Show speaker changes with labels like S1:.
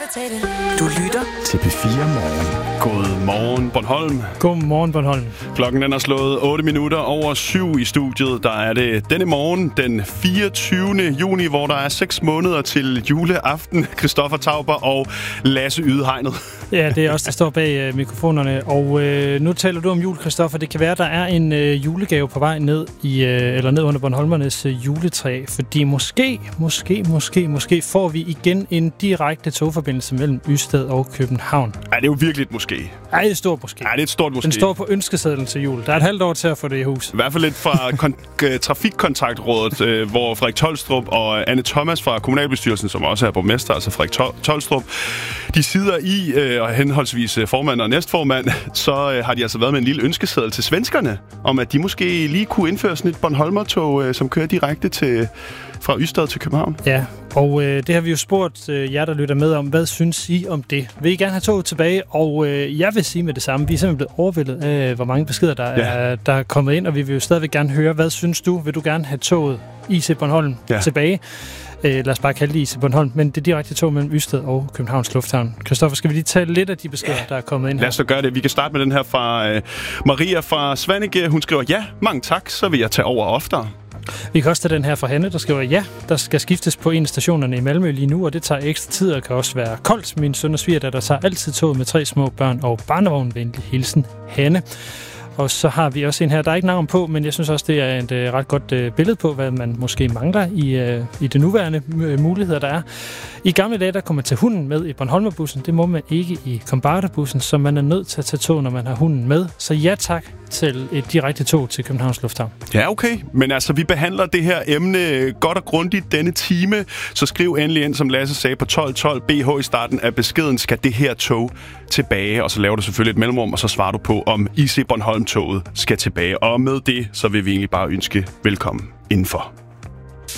S1: Du lytter
S2: til P4 Morgen.
S3: Godmorgen, Bornholm.
S4: Godmorgen, Bornholm.
S3: Klokken den er slået 8 minutter over 7 i studiet. Der er det denne morgen, den 24. juni, hvor der er 6 måneder til juleaften. Christoffer Tauber og Lasse Ydehegnet.
S4: Ja, det er også der står bag mikrofonerne. Og nu taler du om jul, Christoffer. Det kan være, der er en julegave på vej ned ned under Bornholmernes juletræ. Fordi måske får vi igen en direkte togforbindelse mellem Ystad og København.
S3: Ja, det er jo virkelig et måske.
S4: Ja, det er et stort måske.
S3: Ja, det er et stort måske.
S4: Den står på ønskesedlen til jul. Der er et halvt år til at få det i hus.
S3: I hvert fald lidt fra Trafikkontaktrådet, hvor Frederik Tolstrup og Anne Thomas fra kommunalbestyrelsen, som også er borgmester, altså Frederik Tolstrup, de sidder i, og henholdsvis formand og næstformand, så har de altså været med en lille ønskeseddel til svenskerne, om at de måske lige kunne indføre sådan et Bornholmer-tog, som kører direkte fra Ystad til København.
S4: Ja, og det har vi jo spurgt jer, der lytter med om. Hvad synes I om det? Vil I gerne have toget tilbage? Og jeg vil sige med det samme. Vi er simpelthen blevet overvældet af, hvor mange beskeder der er kommet ind, og vi vil jo stadigvæk gerne høre, hvad synes du? Vil du gerne have toget IC Bornholm tilbage? Lad os bare kalde det IC Bornholm, men det er direkte tog mellem Ystad og Københavns Lufthavn. Christoffer, skal vi lige tage lidt af de beskeder, der er kommet ind her?
S3: Lad os så gøre det. Vi kan starte med den her fra Maria fra Svanike. Hun skriver, ja, mange tak, så vil jeg tage over oftere.
S4: Vi kan også tage den her fra Hanne, der skriver, ja, der skal skiftes på en af stationerne i Malmø lige nu, og det tager ekstra tid og kan også være koldt. Min søn og svigerdatter tager altid toget med 3 små børn og barnevogn. Venlig hilsen, Hanne. Og så har vi også en her, der er ikke navn på, men jeg synes også, det er et ret godt billede på, hvad man måske mangler i det nuværende muligheder, der er. I gamle dage, der kunne man tage hunden med i Bornholmerbussen. Det må man ikke i Kombarderbussen, så man er nødt til at tage tog, når man har hunden med. Så ja tak til et direkte tog til Københavns Lufthavn.
S3: Ja, okay. Men altså, vi behandler det her emne godt og grundigt denne time. Så skriv endelig ind, som Lasse sagde, på 1212 BH i starten af beskeden, skal det her tog tilbage. Og så laver du selvfølgelig et mellemrum, og så svarer du på, om IC Bornholm-toget skal tilbage. Og med det, så vil vi egentlig bare ønske velkommen indenfor.